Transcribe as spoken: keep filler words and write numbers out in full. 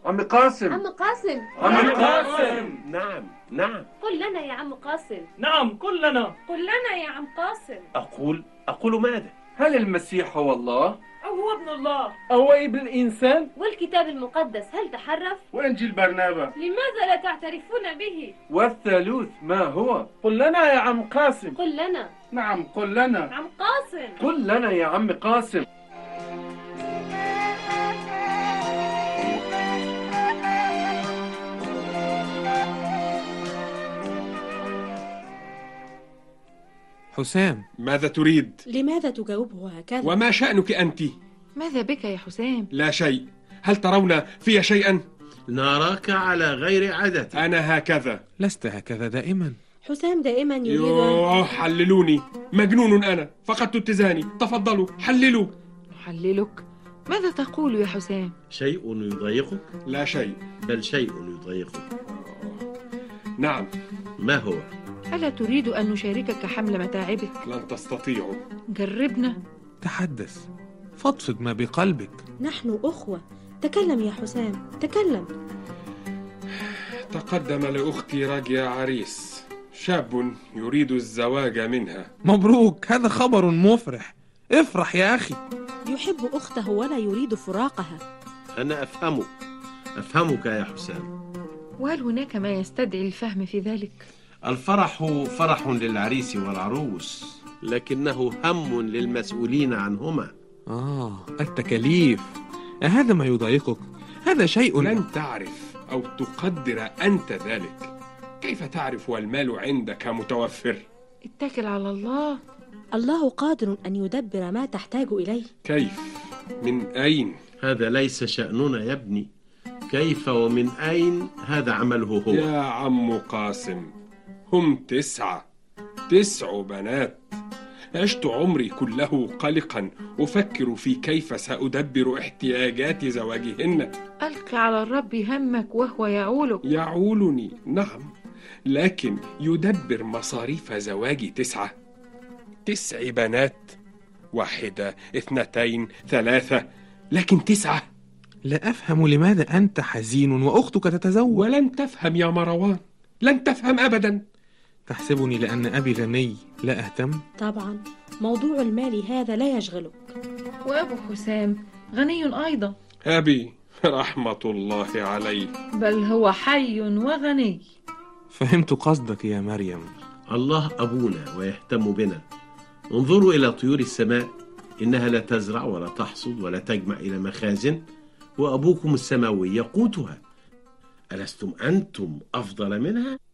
عم قاسم. عم قاسم. عم قاسم. نعم نعم. قل لنا يا عم قاسم. نعم قل لنا. قل لنا يا عم قاسم. أقول أقول ماذا؟ هل المسيح هو الله؟ أو هو ابن الله؟ أو ابن الإنسان؟ والكتاب المقدس هل تحرف؟ وإنجيل برنابا لماذا لا تعترفون به؟ والثالوث ما هو؟ قل لنا يا عم قاسم. قل لنا. نعم قل لنا. عم قاسم. قل لنا يا عم قاسم. حسام، ماذا تريد؟ لماذا تجاوبه هكذا؟ وما شأنك أنت؟ ماذا بك يا حسام؟ لا شيء. هل ترون في شيئا؟ نراك على غير عادتي. أنا هكذا. لست هكذا دائما. حسام دائما يريد. يوه، حللوني. مجنون أنا، فقدت اتزاني. تفضلوا حللوا. حللك؟ ماذا تقول يا حسام؟ شيء يضايقك؟ لا شيء. بل شيء يضايقك. نعم. ما هو؟ ألا تريد أن نشاركك حمل متاعبك؟ لن تستطيعوا. جربنا. تحدث، فضفض ما بقلبك. نحن أخوة. تكلم يا حسام، تكلم. تقدم لأختي راجيا عريس، شاب يريد الزواج منها. مبروك، هذا خبر مفرح. افرح يا أخي. يحب أخته ولا يريد فراقها. أنا أفهمك أفهمك يا حسام. وهل هناك ما يستدعي الفهم في ذلك؟ الفرح فرح للعريس والعروس، لكنه هم للمسؤولين عنهما. آه، التكاليف. أهذا ما يضايقك؟ هذا شيء لن تعرف أو تقدر أنت ذلك. كيف تعرف والمال عندك متوفر؟ اتكل على الله. الله قادر أن يدبر ما تحتاج إليه. كيف؟ من أين؟ هذا ليس شأننا يا ابني. كيف ومن أين؟ هذا عمله هو. يا عم قاسم، هم تسعة تسع بنات. عشت عمري كله قلقا أفكر في كيف سأدبر احتياجات زواجهن. ألق على الرب همك وهو يعولك. يعولني نعم، لكن يدبر مصاريف زواج تسعة تسع بنات. واحدة، اثنتين، ثلاثة، لكن تسعة. لا أفهم لماذا أنت حزين وأختك تتزوج. ولن تفهم يا مروان، لن تفهم أبدا. تحسبني لأن أبي غني لا أهتم؟ طبعا، موضوع المال هذا لا يشغلك. وأبو حسام غني أيضا. أبي رحمة الله عليه. بل هو حي وغني. فهمت قصدك يا مريم. الله أبونا ويهتم بنا. انظروا إلى طيور السماء، إنها لا تزرع ولا تحصد ولا تجمع إلى مخازن، وأبوكم السماوي يقوتها. ألستم أنتم أفضل منها؟